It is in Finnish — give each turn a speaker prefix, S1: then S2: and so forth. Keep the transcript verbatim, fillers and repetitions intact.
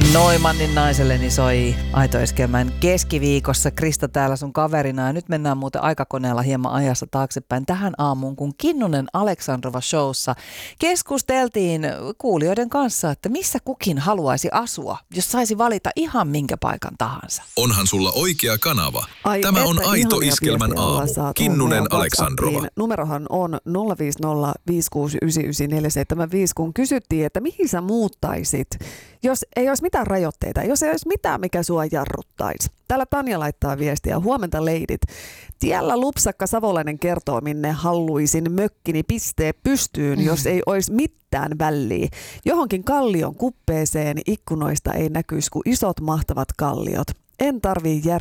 S1: Noimannin naiselleni soi Aito Eskelmän keskiviikossa. Krista täällä sun kaverina ja nyt mennään muuten aikakoneella hieman ajassa taaksepäin tähän aamuun, kun Kinnunen Aleksandrova showssa keskusteltiin kuulijoiden kanssa, että missä kukin haluaisi asua, jos saisi valita ihan minkä paikan tahansa.
S2: Onhan sulla oikea kanava.
S3: Ai
S2: Tämä on
S3: että
S2: Aito
S3: ihania
S2: Iskelmän
S3: viestiä ollaan
S2: aamu.
S3: saatu
S2: Kinnunen
S3: meidän
S2: Aleksandrova.
S3: WhatsAppiin. Numerohan on nolla viisi nolla viisi kuusi yhdeksän yhdeksän neljä seitsemän viisi, kun kysyttiin, että mihin sä muuttaisit, jos ei olisi mitään rajoitteita, jos ei olisi mitään, mikä sua jarruttaisi. Täällä Tanja laittaa viestiä. Huomenta leidit. Tiellä Lupsakka Savolainen kertoo, minne haluaisin mökkini pistee pystyyn, mm. jos ei olisi mitään väliä. Johonkin kallion kuppeeseen ikkunoista ei näkyisi kuin isot mahtavat kalliot. En tarvii järveä.